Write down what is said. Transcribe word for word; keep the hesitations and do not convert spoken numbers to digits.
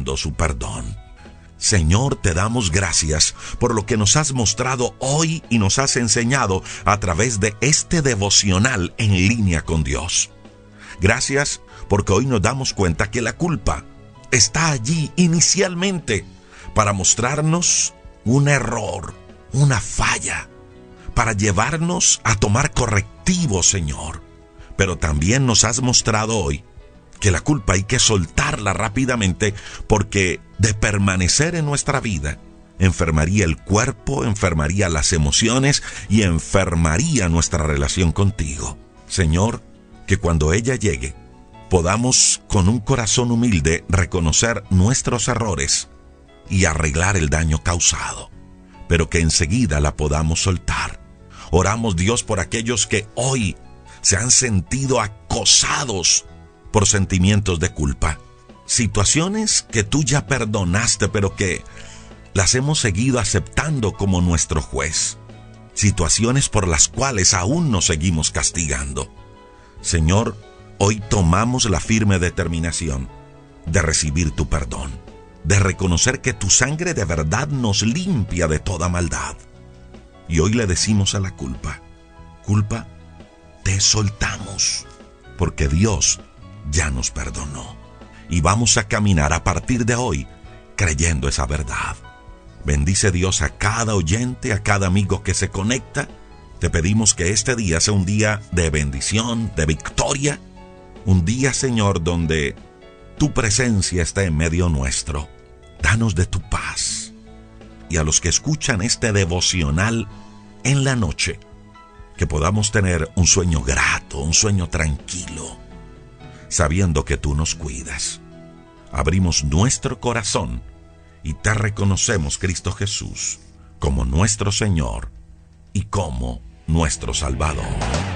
buscando su perdón. Señor, te damos gracias por lo que nos has mostrado hoy y nos has enseñado a través de este devocional en línea con Dios. Gracias porque hoy nos damos cuenta que la culpa está allí inicialmente para mostrarnos un error, una falla, para llevarnos a tomar correctivos, Señor. Pero también nos has mostrado hoy que la culpa hay que soltarla rápidamente, porque de permanecer en nuestra vida, enfermaría el cuerpo, enfermaría las emociones y enfermaría nuestra relación contigo. Señor, que cuando ella llegue, podamos con un corazón humilde reconocer nuestros errores y arreglar el daño causado, pero que enseguida la podamos soltar. Oramos, Dios, por aquellos que hoy se han sentido acosados por sentimientos de culpa. Situaciones que tú ya perdonaste, pero que las hemos seguido aceptando como nuestro juez. Situaciones por las cuales aún nos seguimos castigando. Señor, hoy tomamos la firme determinación de recibir tu perdón, de reconocer que tu sangre de verdad nos limpia de toda maldad. Y hoy le decimos a la culpa: culpa, te soltamos, porque Dios ya nos perdonó. Y vamos a caminar a partir de hoy creyendo esa verdad. Bendice, Dios, a cada oyente, a cada amigo que se conecta. Te pedimos que este día sea un día de bendición, de victoria. Un día, Señor, donde tu presencia está en medio nuestro. Danos de tu paz. Y a los que escuchan este devocional en la noche, que podamos tener un sueño grato, un sueño tranquilo, sabiendo que tú nos cuidas. Abrimos nuestro corazón y te reconocemos, Cristo Jesús, como nuestro Señor y como nuestro Salvador.